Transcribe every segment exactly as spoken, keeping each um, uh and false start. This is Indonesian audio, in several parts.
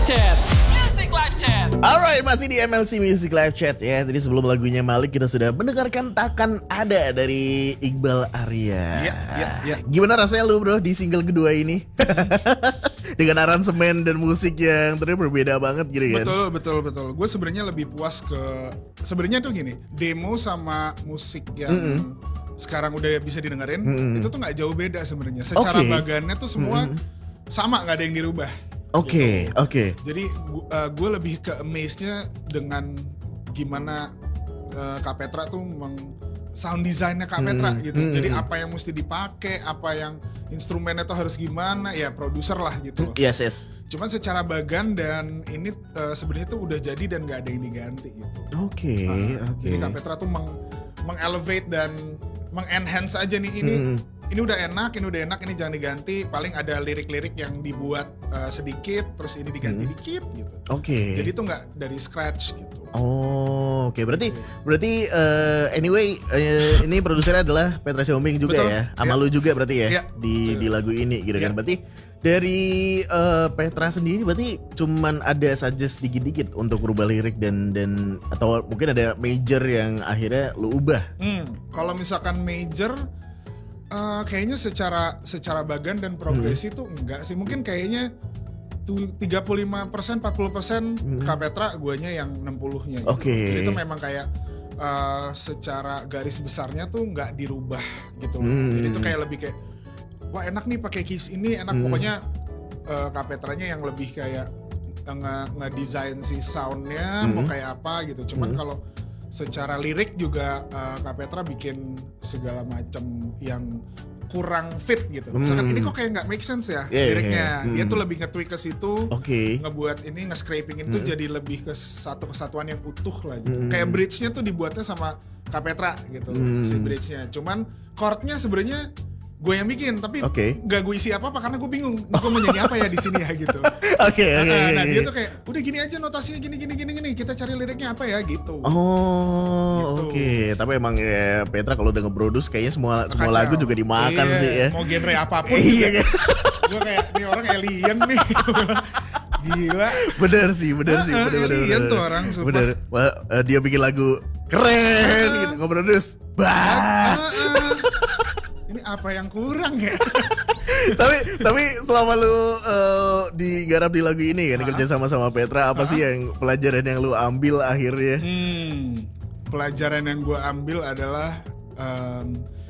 Chat. Music Live Chat. Alright, masih di M L C Music Live Chat ya. Tadi sebelum lagunya Malik kita sudah mendengarkan Takkan Ada dari Iqbal Arya. Iya, iya, iya. Gimana rasanya lu bro di single kedua ini? Dengan aransemen dan musik yang ternyata berbeda banget gitu kan? Betul, betul, betul. Gue sebenarnya lebih puas ke sebenarnya tuh gini, demo sama musik yang mm-hmm. sekarang udah bisa didengerin, mm-hmm. itu tuh nggak jauh beda sebenarnya. Secara okay. bagannya tuh semua mm-hmm. sama, nggak ada yang dirubah. Oke, okay, gitu. oke. Okay. Jadi uh, gue lebih ke amaze-nya dengan gimana uh, Kak Petra tuh meng sound design-nya Kak Petra hmm, gitu. Hmm, Jadi apa yang mesti dipakai, apa yang instrumennya tuh harus gimana, ya produser lah gitu. Yes, yes. Cuman secara bagan dan ini uh, sebenarnya tuh udah jadi dan nggak ada yang diganti gitu. Oke, okay, uh, oke. Okay. Jadi Kak Petra tuh meng mengelevate dan mengenhance aja nih ini. Hmm. Ini udah enak, ini udah enak, ini jangan diganti. Paling ada lirik-lirik yang dibuat uh, sedikit, terus ini diganti hmm. dikit gitu. Oke. Okay. Jadi itu nggak dari scratch gitu. Oh, oke. Okay. Berarti, berarti uh, anyway uh, ini produsernya adalah Petra Sihombing juga. Betul. Ya. Sama ya. Lu juga berarti ya, ya. di di lagu ini gitu ya. Kan. Berarti dari uh, Petra sendiri berarti cuman ada suggest dikit-dikit untuk rubah lirik dan dan atau mungkin ada major yang akhirnya lu ubah. Hmm. Kalau misalkan major Uh, kayaknya secara secara bagan dan progresi hmm. tuh enggak sih, mungkin kayaknya tuh tiga puluh lima persen empat puluh persen hmm. Kak Petra, guanya yang enam puluh-nya gitu. Oke. Okay. Jadi itu memang kayak uh, secara garis besarnya tuh enggak dirubah gitu. Hmm. Jadi itu kayak lebih kayak wah enak nih pakai keys ini, enak hmm. pokoknya uh, Kak Petranya yang lebih kayak nge-design si soundnya hmm. mau kayak apa gitu. Cuman hmm. kalau secara lirik juga uh, Kak Petra bikin segala macam yang kurang fit gitu. Misalkan hmm. ini kok kayak nggak make sense ya yeah, liriknya. Yeah. Hmm. Dia tuh lebih nge-tweak ke situ, okay. ngebuat ini nge-scraping itu hmm. jadi lebih ke satu kesatuan yang utuh lah gitu. Hmm. Kayak bridge-nya tuh dibuatnya sama Kak Petra gitu, hmm. si bridge-nya. Cuman chord-nya sebenarnya gue yang bikin, tapi okay. gak gue isi apa-apa karena gue bingung gue mau nyanyi apa ya di sini ya gitu. Oke okay, oke. Okay, nah, nah okay. dia tuh kayak udah gini aja notasinya gini gini gini gini, kita cari liriknya apa ya gitu. Oh gitu. Oke. Okay. Tapi emang ya, Petra kalau udah nge-produce kayaknya semua Kacau. semua lagu juga dimakan iya, sih ya. Mau genre apapun. Iya. Gue kayak ini orang alien nih. Gila. Bener sih, bener sih, bener bener alien bener. tuh orang. Sumpah. Bener. Wah, uh, dia bikin lagu keren uh, gitu, nge-produce. Bah. Uh, uh. Ini apa yang kurang ya? tapi tapi selama lu uh, digarap di lagu ini kan, uh-huh. kerja sama sama Petra, apa uh-huh. sih yang pelajaran yang lu ambil akhirnya? Hmm, pelajaran yang gue ambil adalah um,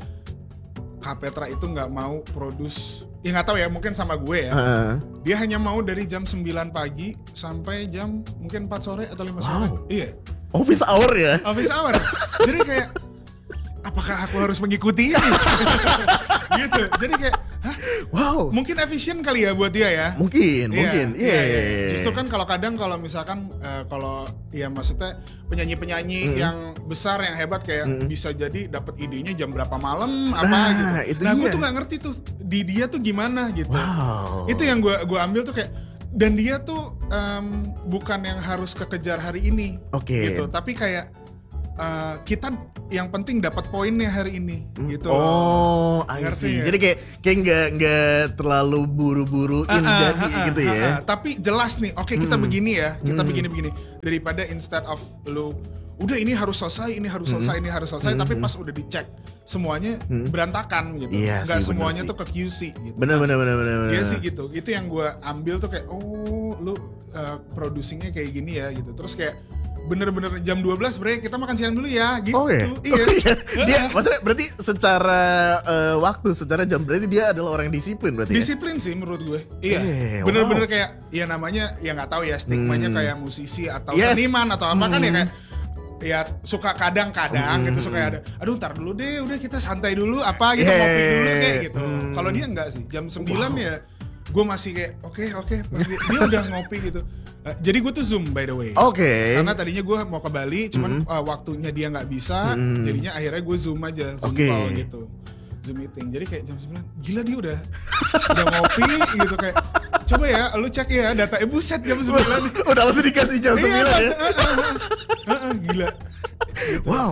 Kak Petra itu nggak mau produce, ya nggak tahu ya, mungkin sama gue ya. Uh-huh. Dia hanya mau dari jam sembilan pagi sampai jam mungkin empat sore atau lima sore. Wow. Iya. Office hour ya? Office hour. Jadi kayak apakah aku harus mengikuti ini? Gitu. Jadi kayak, hah? Wow. Mungkin efisien kali ya buat dia ya? Mungkin, yeah, mungkin. Iya, yeah, yeah, yeah. Justru kan kalau kadang kalau misalkan uh, kalau ya maksudnya penyanyi-penyanyi mm-hmm. yang besar yang hebat kayak mm-hmm. bisa jadi dapat idenya jam berapa malam apa nah, gitu. Itu nah, dia. gue tuh nggak ngerti tuh di dia tuh gimana gitu. Wow. Itu yang gue gue ambil tuh kayak, dan dia tuh um, bukan yang harus kekejar hari ini, okay. gitu. Tapi kayak Uh, kita yang penting dapat poinnya hari ini gitu. Oh, I see. Jadi kayak kayak nggak nggak terlalu buru-buruin uh, uh, jadi uh, uh, gitu uh, uh, ya. Uh, tapi jelas nih, oke okay, kita hmm. begini ya, kita hmm. begini-begini. Daripada instead of lu udah ini harus selesai, ini harus selesai, hmm. ini harus selesai, hmm. tapi pas udah dicek semuanya hmm. berantakan gitu. Iya nggak sih, semuanya sih. tuh ke Q C gitu. Benar benar benar benar. Iya sih gitu. Itu yang gue ambil tuh kayak oh lu uh, producingnya kayak gini ya gitu. Terus kayak bener-bener jam dua belas bre kita makan siang dulu ya gitu. Oh iya. Iya. Oh, iya. Dia maksudnya berarti secara uh, waktu, secara jam berarti dia adalah orang yang disiplin berarti. Disiplin ya? Sih menurut gue. Iya. Eh, bener-bener wow. kayak ya namanya ya nggak tahu ya stigmanya hmm. kayak musisi atau yes. seniman atau apa hmm. kan ya kayak ya suka kadang-kadang hmm. gitu suka ada aduh ntar dulu deh udah kita santai dulu apa gitu yeah. ngopi dulu kayak gitu. Hmm. Kalau dia enggak sih jam sembilan wow. ya gue masih kayak oke okay, oke okay. dia, dia udah ngopi gitu. Uh, jadi gue tuh Zoom by the way. Oke. Okay. Karena tadinya gue mau ke Bali, cuman mm. uh, waktunya dia nggak bisa, mm. jadinya akhirnya gue Zoom aja, Zoom okay. call gitu, Zoom meeting. Jadi kayak jam sembilan, gila dia udah udah ngopi gitu kayak. Coba ya, lu cek ya data, eh buset jam sembilan. Udah langsung dikasih jam sembilan ya. Uh, uh, uh, uh, uh, gila. Gitu. Wow.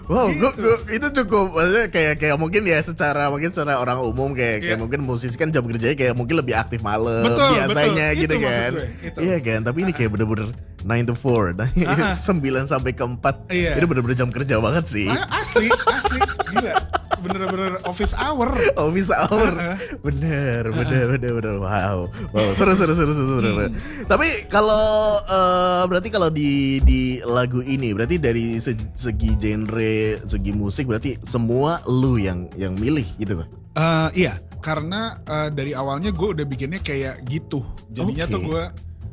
Wow, gitu. gua, gua, itu cukup maksudnya kayak kayak mungkin ya secara mungkin secara orang umum kayak kayak Iya. mungkin musisi kan jam kerjanya kayak mungkin lebih aktif malam Betul, biasanya betul. gitu Itu maksud kan. gue, itu. Iya kan, tapi ini kayak bener-bener nine to four, Ah-ah. sembilan sampai ke empat. Iya. Ini bener-bener jam kerja banget sih. Ah, asli, asli, gila. Bener-bener office hour. Office hour. Ah-ah. Bener, bener, bener, bener. Wow. Wow, seru seru seru seru. seru. Hmm. Tapi kalau eh, berarti kalau di di lagu ini berarti dari se- segi genre, segi musik berarti semua lu yang yang milih gitu, Pak. Eh, iya, karena eh, dari awalnya gue udah bikinnya kayak gitu. Jadinya Oke. tuh gue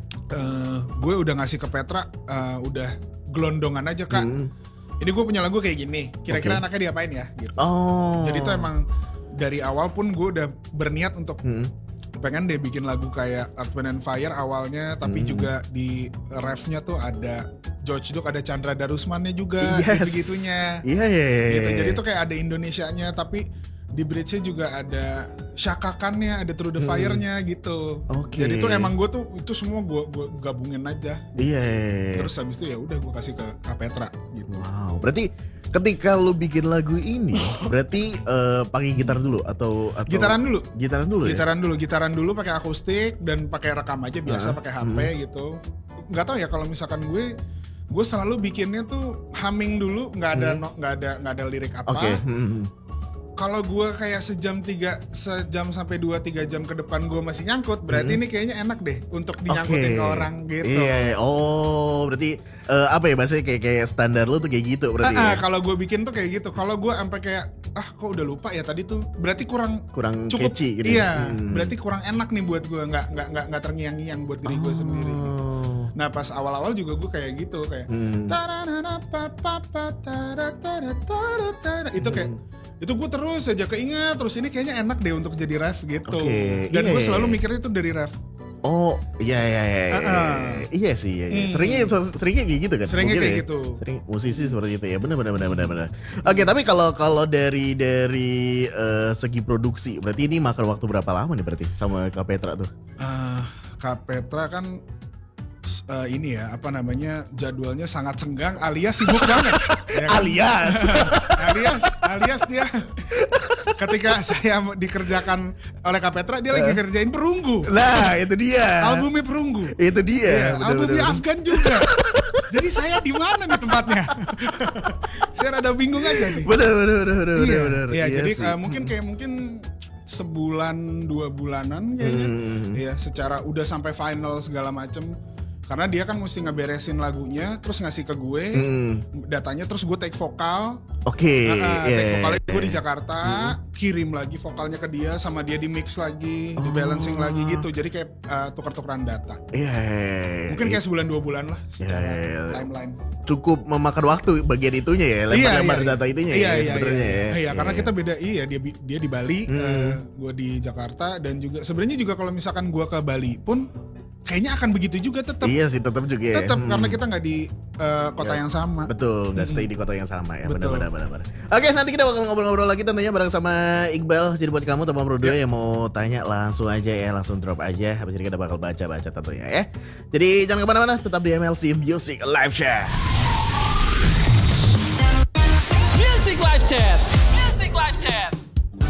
eh, gue udah ngasih ke Petra, eh, udah gelondongan aja kak. Hmm. Ini gue punya lagu kayak gini. Kira-kira Oke. anaknya diapain ya? Gitu. Oh. Jadi itu emang dari awal pun gue udah berniat untuk Hmm. pengen deh bikin lagu kayak Earth, Wind and Fire awalnya, tapi Hmm. juga di refnya tuh ada George Duke, ada Chandra Darusmannya juga, Yes. gitu-gitunya. Iya iya iya. Gitu. iya. Jadi tuh kayak ada Indonesianya, tapi di bridge-nya juga ada Shaka-kannya, ada Through the Hmm. Fire-nya gitu. Oke. Jadi tuh emang gue tuh itu semua gue gue gabungin aja. Iya. iya, iya. Terus habis itu ya udah gue kasih ke Kak Petra gitu. Wow, berarti ketika lu bikin lagu ini, berarti eh, pakai gitar dulu atau atau Gitaran dulu. Gitaran dulu ya? Gitaran dulu, gitaran dulu pakai akustik dan pakai rekam aja biasa, Ah, pakai H P hmm. gitu. Nggak tahu ya kalau misalkan gue gue selalu bikinnya tuh humming dulu, nggak ada Hmm. no- nggak ada nggak ada lirik apa. Oke. hmm. Kalau gue kayak sejam tiga sejam sampai dua tiga jam ke depan gue masih nyangkut, berarti Hmm. ini kayaknya enak deh untuk dinyangkutin Oke. ke orang gitu. Iya, iya. Oh, berarti eh, apa ya bahasanya kayak kayak standar lu tuh kayak gitu berarti Ah, ah, ya? kalau gue bikin tuh kayak gitu. Kalau gue sampai kayak ah kok udah lupa ya tadi tuh, berarti kurang Kurang cukup. catchy gitu. Iya, ya? Hmm. berarti kurang enak nih buat gue, nggak nggak nggak nggak terngiang-ngiang buat diri gue sendiri. Oh. Nah pas awal-awal juga gue kayak gitu kayak Hmm. tarananapapapa, taratataratara. Itu kayak Hmm. itu gue terus aja keinget terus ini kayaknya enak deh untuk jadi ref gitu. Oke, Dan gue iya. selalu mikirnya itu dari ref. Oh, iya iya iya. iya, Ah-ah. Iya sih, iya, iya. Hmm. Seringnya seringnya kayak gitu kan? Seringnya Mungkin kayak ya. gitu. Sering musisi seperti itu ya. Benar benar benar benar benar. Oke, tapi kalau kalau dari dari eh, segi produksi, berarti ini makan waktu berapa lama nih berarti sama Kak Petra tuh? Ah, Kak Petra kan s- eh, ini ya apa namanya jadwalnya sangat senggang alias sibuk banget. Ya kan? Alias. alias alias dia ketika saya dikerjakan oleh Kak Petra dia lagi kerjain perunggu. Nah, itu dia. Albumnya perunggu. Itu dia. Iya, benar, albumnya benar, Afgan juga. Jadi saya di mana nih tempatnya? Saya rada bingung aja nih. Benar benar benar benar Iya, benar. iya, jadi sih. uh, mungkin kayak mungkin sebulan dua bulanan kayaknya. Hmm. Iya, secara udah sampai final segala macem. Karena dia kan mesti ngeberesin lagunya, terus ngasih ke gue Hmm. datanya, terus gue take vokal. Oke. Nah, iya, take iya, vokalnya iya. gue di Jakarta, kirim lagi vokalnya ke dia, sama dia di mix lagi, di balancing Oh. lagi gitu. Jadi kayak uh, tukar-tukaran data. Iya. iya, Mungkin iya. kayak sebulan dua bulan lah secara Iya, iya, iya. timeline. Cukup memakan waktu bagian itunya ya, lempar-lempar data itunya iya, ya iya, sebenarnya iya. ya. Iya, karena kita beda. Iya, dia bi- dia di Bali, Hmm. eh, gue di Jakarta, dan juga sebenarnya juga kalau misalkan gue ke Bali pun kayaknya akan begitu juga tetap. Iya sih tetap juga ya. Tetap Hmm. karena kita nggak di eh, kota Iya. yang sama. Betul, nggak stay Mm-mm. di kota yang sama ya. Betul. Benar benar benar. Oke, nanti kita bakal ngobrol-ngobrol lagi tentunya bareng sama Iqbal. Jadi buat kamu teman berdua Ya. yang mau tanya langsung aja ya, langsung drop aja. Habis ini kita bakal baca-baca tentunya ya. Jadi jangan kemana-mana, tetap di M L C Music Live Chat. Music Live Chat. Music Live Chat.